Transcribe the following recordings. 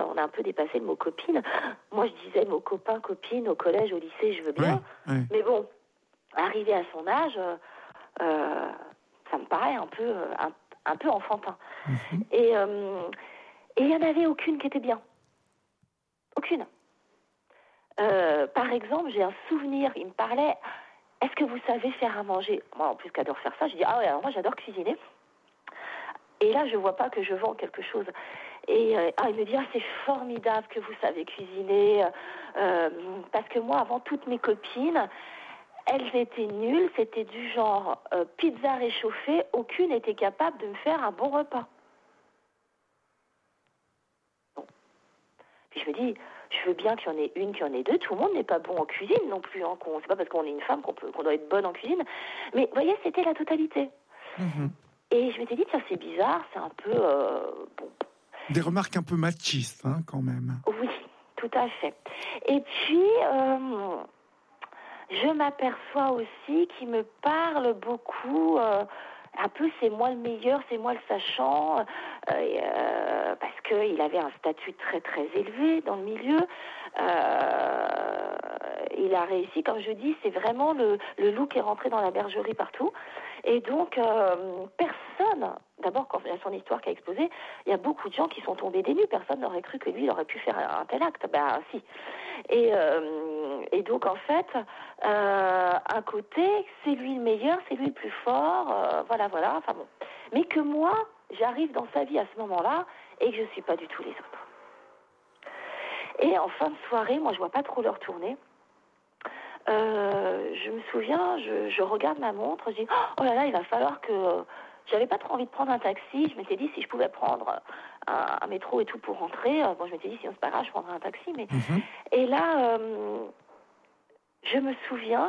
on a un peu dépassé le mot copine. Moi, je disais mot copain, copine, au collège, au lycée, je veux bien. Oui. Mais bon, arrivé à son âge, ça me paraît un peu enfantin. Et il n'y en avait aucune qui était bien. Aucune. Par exemple, j'ai un souvenir, il me parlait, est-ce que vous savez faire à manger? Moi, en plus qu'adore faire ça, je dis, ah ouais, alors moi j'adore cuisiner. Et là, je vois pas que je vends quelque chose. Et il me dit, c'est formidable que vous savez cuisiner. Parce que moi, avant, toutes mes copines, elles étaient nulles. C'était du genre pizza réchauffée. Aucune n'était capable de me faire un bon repas. Bon. Puis je me dis, je veux bien qu'il y en ait une, qu'il y en ait deux. Tout le monde n'est pas bon en cuisine non plus. Hein, c'est pas parce qu'on est une femme qu'on doit être bonne en cuisine. Mais vous voyez, c'était la totalité. Et je m'étais dit, ça c'est bizarre, c'est un peu... bon. Des remarques un peu machistes, hein, quand même. Oui, tout à fait. Et puis, je m'aperçois aussi qu'il me parle beaucoup... un peu, c'est moi le meilleur, c'est moi le sachant, parce qu'il avait un statut très très élevé dans le milieu. Il a réussi, comme je dis, c'est vraiment le loup qui est rentré dans la bergerie partout. Et donc, personne, d'abord quand il y a son histoire qui a explosé, il y a beaucoup de gens qui sont tombés des nues. Personne n'aurait cru que lui, il aurait pu faire un tel acte. Ben si. Et donc, en fait, un côté, c'est lui le meilleur, c'est lui le plus fort, voilà, enfin bon. Mais que moi, j'arrive dans sa vie à ce moment-là et que je ne suis pas du tout les autres. Et en fin de soirée, moi, je vois pas trop l'heure tourner. Je me souviens, je regarde ma montre, je dis oh là là, il va falloir que... J'avais pas trop envie de prendre un taxi, je m'étais dit si je pouvais prendre un métro et tout pour rentrer, bon je m'étais dit sinon c'est pas grave, je prendrais un taxi, mais... Et là, je me souviens,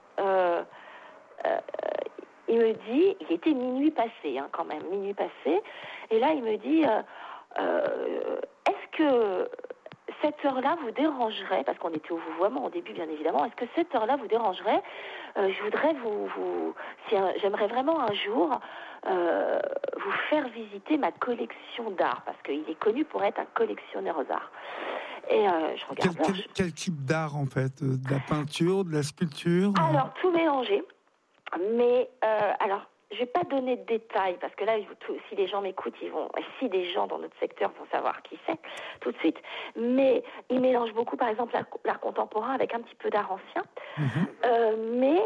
il me dit, il était minuit passé, hein, quand même, minuit passé, et là il me dit, est-ce que cette heure-là vous dérangerait, parce qu'on était au vouvoiement au début bien évidemment, est-ce que cette heure-là vous dérangerait? Je voudrais j'aimerais vraiment un jour vous faire visiter ma collection d'art, parce qu'il est connu pour être un collectionneur d'art. Et je regarde quel type d'art en fait? De la peinture, de la sculpture? Alors tout mélangé, mais alors je vais pas donner de détails parce que là, si les gens m'écoutent, si des gens dans notre secteur vont savoir qui c'est tout de suite. Mais il mélange beaucoup, par exemple, l'art contemporain avec un petit peu d'art ancien. Mais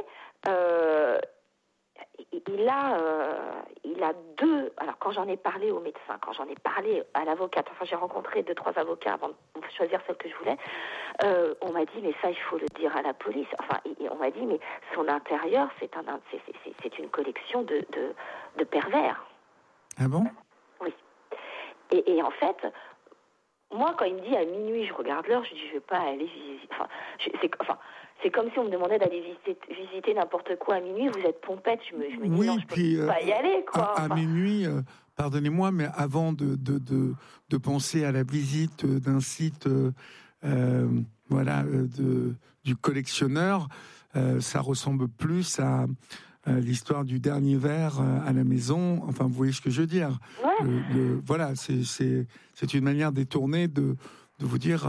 il a deux. Alors quand j'en ai parlé au médecin, quand j'en ai parlé à l'avocate, enfin j'ai rencontré 2-3 avocats avant de choisir celle que je voulais. On m'a dit mais ça il faut le dire à la police. Enfin on m'a dit mais son intérieur c'est une collection de pervers. Ah bon? Oui. Et en fait, moi quand il me dit à minuit je regarde l'heure, je dis je vais pas aller visiter. C'est comme si on me demandait d'aller visiter n'importe quoi à minuit. Vous êtes pompette, je me dis non, je peux pas y aller quoi. À minuit, pardonnez-moi, mais avant de penser à la visite d'un site, du collectionneur, ça ressemble plus à l'histoire du dernier verre à la maison. Enfin, vous voyez ce que je veux dire. Ouais. Voilà, c'est une manière détournée de vous dire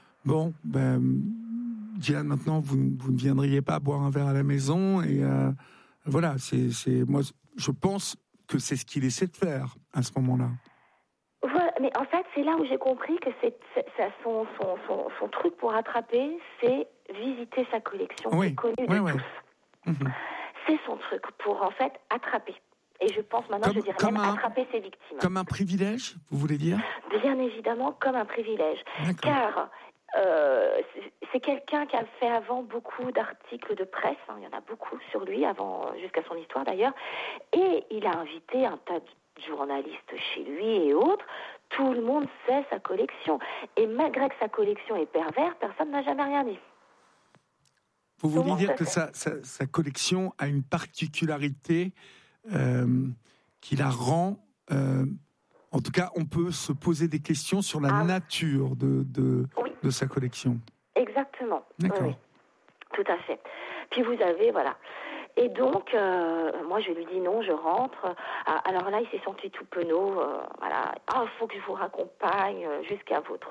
Diane, maintenant, vous ne viendriez pas boire un verre à la maison. Et voilà, moi, je pense que c'est ce qu'il essaie de faire à ce moment-là. Voilà, mais en fait, c'est là où j'ai compris que son truc pour attraper, c'est visiter sa collection. Oui. C'est connu de tous. C'est son truc pour, en fait, attraper. Et je pense maintenant, je dirais même attraper ses victimes. Comme un privilège, vous voulez dire? Bien évidemment, comme un privilège. D'accord. Car... c'est quelqu'un qui a fait avant beaucoup d'articles de presse, hein, il y en a beaucoup sur lui, jusqu'à son histoire d'ailleurs, et il a invité un tas de journalistes chez lui et autres. Tout le monde sait sa collection, et malgré que sa collection est pervers, personne n'a jamais rien dit. Vous voulez dire que sa collection a une particularité qui la rend... en tout cas, on peut se poser des questions sur la nature de sa collection. Exactement. D'accord. Oui, tout à fait. Puis vous avez, voilà. Et donc, moi, je lui dis non, je rentre. Alors là, il s'est senti tout penaud. Voilà. Il faut que je vous raccompagne jusqu'à votre